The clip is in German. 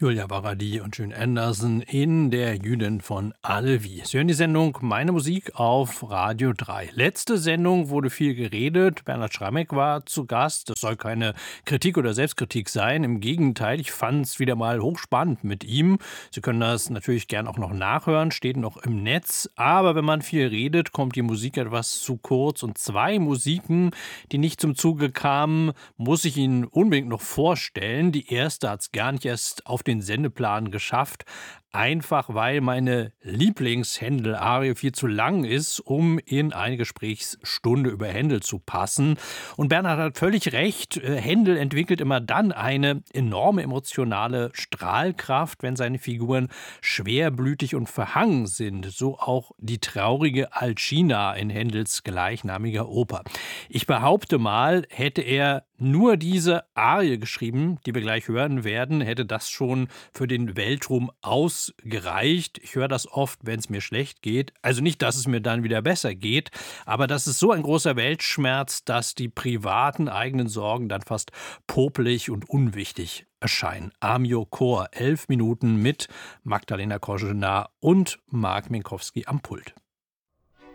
Julia Baradi und June Anderson in Der Jüdin von Alvi. Sie hören die Sendung Meine Musik auf Radio 3. Letzte Sendung wurde viel geredet. Bernhard Schramek war zu Gast. Das soll keine Kritik oder Selbstkritik sein. Im Gegenteil, ich fand es wieder mal hochspannend mit ihm. Sie können das natürlich gern auch noch nachhören, steht noch im Netz. Aber wenn man viel redet, kommt die Musik etwas zu kurz. Und zwei Musiken, die nicht zum Zuge kamen, muss ich Ihnen unbedingt noch vorstellen. Die erste hat es gar nicht erst auf den Sendeplan geschafft, einfach weil meine Lieblings-Händel-Arie viel zu lang ist, um in eine Gesprächsstunde über Händel zu passen. Und Bernhard hat völlig recht, Händel entwickelt immer dann eine enorme emotionale Strahlkraft, wenn seine Figuren schwerblütig und verhangen sind. So auch die traurige Alcina in Händels gleichnamiger Oper. Ich behaupte mal, hätte er nur diese Arie geschrieben, die wir gleich hören werden, hätte das schon für den Weltruhm ausgereicht. Ich höre das oft, wenn es mir schlecht geht. Also nicht, dass es mir dann wieder besser geht, aber das ist so ein großer Weltschmerz, dass die privaten eigenen Sorgen dann fast popelig und unwichtig erscheinen. Amio Chor, 11 Minuten mit Magdalena Koschena und Mark Minkowski am Pult.